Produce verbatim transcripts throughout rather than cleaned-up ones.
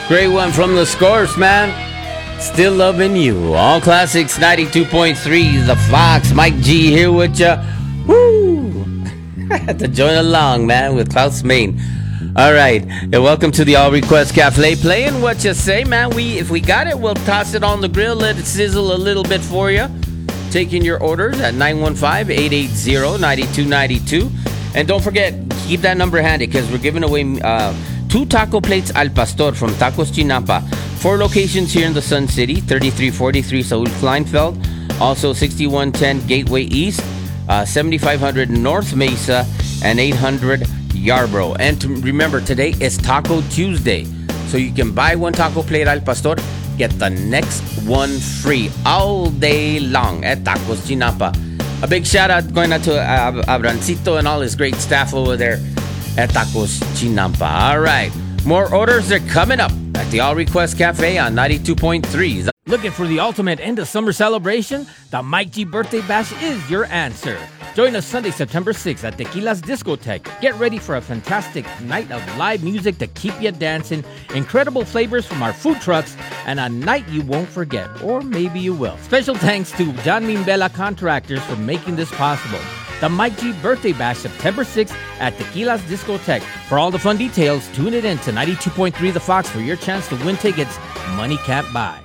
Great one from the Scores, man. Still loving you. All Classics ninety-two point three. The Fox. Mike G here with ya. Woo! Had to join along, man, with Klaus Main. All right, and welcome to the All Request Cafe. Playing what you say, man. We if we got it, we'll toss it on the grill, let it sizzle a little bit for you. Taking your orders at nine one five, eight eight zero, nine two nine two. And don't forget, keep that number handy because we're giving away uh, two taco plates al pastor from Tacos Chinampa. Four locations here in the Sun City, thirty-three forty-three Saul Kleinfeld, also sixty-one ten Gateway East, uh, seventy-five hundred North Mesa, and eight hundred Yarborough. And to remember, today is Taco Tuesday, so you can buy one taco plate al pastor, get the next one free all day long at Tacos Chinampa. A big shout out going out to uh, Abrancito and all his great staff over there at Tacos Chinampa. All right, more orders are coming up at the All Request Cafe on ninety-two point three. Looking for the ultimate end of summer celebration? The Mike G Birthday Bash is your answer. Join us Sunday, September sixth at Tequila's Discotheque. Get ready for a fantastic night of live music to keep you dancing, incredible flavors from our food trucks, and a night you won't forget, or maybe you will. Special thanks to John Mimbella Contractors for making this possible. The Mike G Birthday Bash, September sixth at Tequila's Discotheque. For all the fun details, tune it in to ninety-two point three The Fox for your chance to win tickets money can't buy.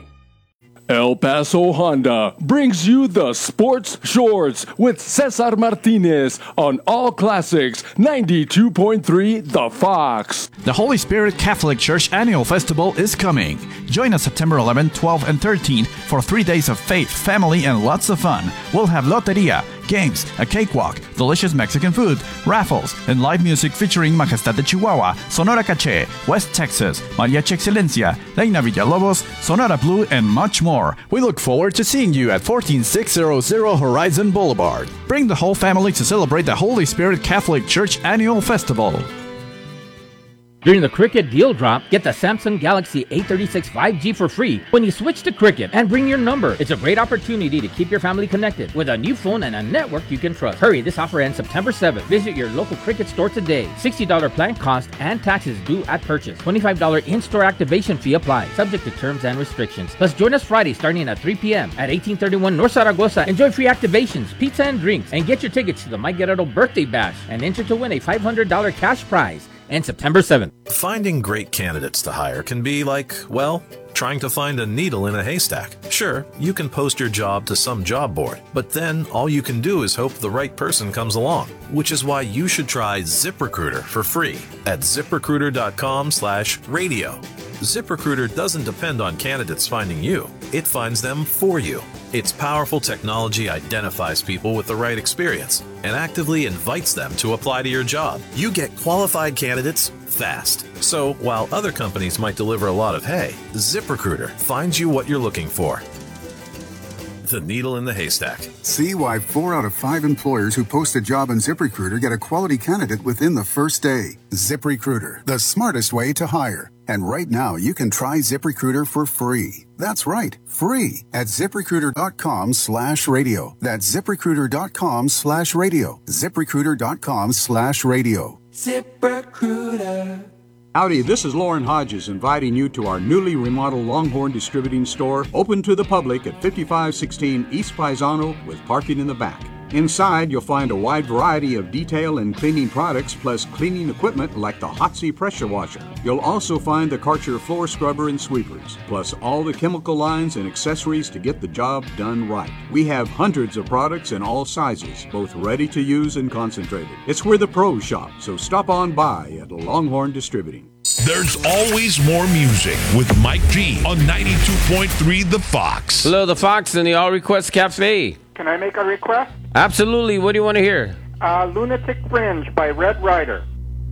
El Paso Honda brings you the Sports Shorts with Cesar Martinez on All Classics ninety-two point three The Fox. The Holy Spirit Catholic Church Annual Festival is coming. Join us September eleventh, twelfth, and thirteenth for three days of faith, family, and lots of fun. We'll have loteria, games, a cakewalk, delicious Mexican food, raffles, and live music featuring Majestad de Chihuahua, Sonora Caché, West Texas, Mariachi Excelencia, Reina Villalobos, Sonora Blue, and much more. We look forward to seeing you at one four six zero zero Horizon Boulevard. Bring the whole family to celebrate the Holy Spirit Catholic Church Annual Festival. During the Cricket Deal Drop, get the Samsung Galaxy A thirty-six five G for free when you switch to Cricket and bring your number. It's a great opportunity to keep your family connected with a new phone and a network you can trust. Hurry, this offer ends September seventh. Visit your local Cricket store today. sixty dollars plan cost and taxes due at purchase. twenty-five dollars in-store activation fee applies, subject to terms and restrictions. Plus, join us Friday starting at three p.m. at eighteen thirty-one North Zaragoza. Enjoy free activations, pizza and drinks, and get your tickets to the Mike Guerrero Birthday Bash and enter to win a five hundred dollars cash prize. And September seventh. Finding great candidates to hire can be like, well, trying to find a needle in a haystack. Sure, you can post your job to some job board, but then all you can do is hope the right person comes along, which is why you should try ZipRecruiter for free at ZipRecruiter.com slash radio. ZipRecruiter doesn't depend on candidates finding you. It finds them for you. Its powerful technology identifies people with the right experience and actively invites them to apply to your job. You get qualified candidates fast. So while other companies might deliver a lot of hay, ZipRecruiter finds you what you're looking for. The needle in the haystack. See why four out of five employers who post a job on ZipRecruiter get a quality candidate within the first day. ZipRecruiter, the smartest way to hire. And right now, you can try ZipRecruiter for free. That's right, free at ZipRecruiter.com slash radio. That's ZipRecruiter.com slash radio. ZipRecruiter.com slash radio. ZipRecruiter. Howdy, this is Lauren Hodges inviting you to our newly remodeled Longhorn Distributing Store, open to the public at fifty-five sixteen East Paisano with parking in the back. Inside, you'll find a wide variety of detail and cleaning products, plus cleaning equipment like the Hotsy pressure washer. You'll also find the Karcher floor scrubber and sweepers, plus all the chemical lines and accessories to get the job done right. We have hundreds of products in all sizes, both ready to use and concentrated. It's where the pros shop, so stop on by at Longhorn Distributing. There's always more music with Mike G on ninety-two point three The Fox. Hello, The Fox and the All Request Cafe. Can I make a request? Absolutely. What do you want to hear? Uh, Lunatic Fringe by Red Rider.